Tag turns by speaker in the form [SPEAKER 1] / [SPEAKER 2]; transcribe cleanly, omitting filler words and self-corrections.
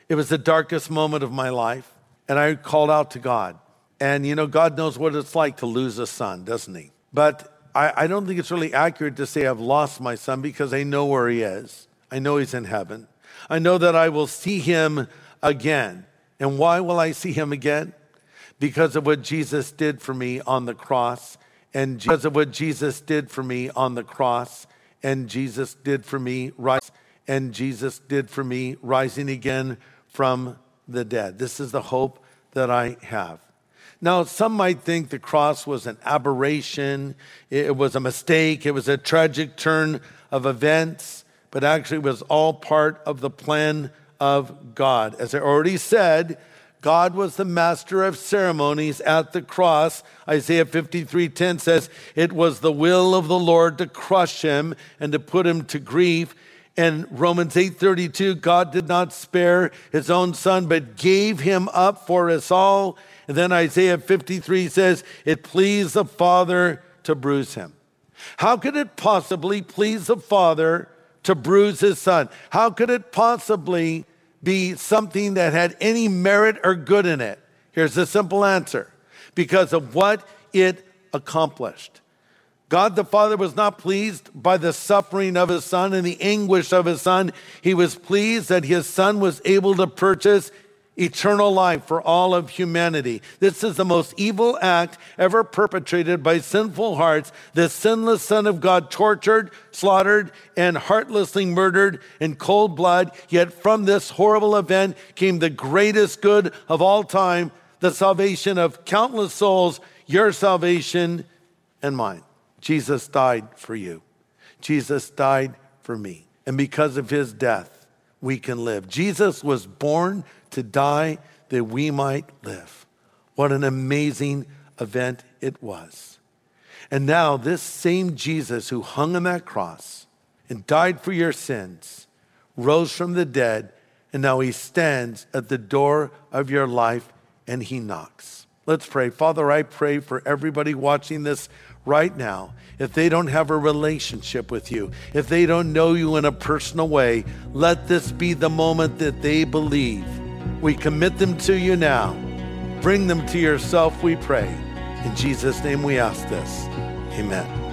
[SPEAKER 1] It was the darkest moment of my life, and I called out to God. And God knows what it's like to lose a son, doesn't he? But I don't think it's really accurate to say I've lost my son, because I know where he is. I know he's in heaven. I know that I will see him again. And why will I see him again? Because of what Jesus did for me on the cross. And because of what Jesus did for me on the cross. And Jesus did for me rising again from the dead. This is the hope that I have. Now, some might think the cross was an aberration, it was a mistake, it was a tragic turn of events, but actually it was all part of the plan of God. As I already said, God was the master of ceremonies at the cross. Isaiah 53:10 says, it was the will of the Lord to crush him and to put him to grief. And Romans 8:32, God did not spare his own son, but gave him up for us all. And then Isaiah 53 says, it pleased the Father to bruise him. How could it possibly please the Father to bruise his son? How could it possibly be something that had any merit or good in it? Here's the simple answer. Because of what it accomplished. God the Father was not pleased by the suffering of his son and the anguish of his son. He was pleased that his son was able to purchase eternal life for all of humanity. This is the most evil act ever perpetrated by sinful hearts. The sinless Son of God tortured, slaughtered, and heartlessly murdered in cold blood. Yet from this horrible event came the greatest good of all time, the salvation of countless souls, your salvation and mine. Jesus died for you. Jesus died for me. And because of his death, we can live. Jesus was born to die that we might live. What an amazing event it was. And now this same Jesus who hung on that cross and died for your sins, rose from the dead, and now he stands at the door of your life and he knocks. Let's pray. Father, I pray for everybody watching this right now. If they don't have a relationship with you, if they don't know you in a personal way, let this be the moment that they believe. We commit them to you now. Bring them to yourself, we pray. In Jesus' name we ask this. Amen.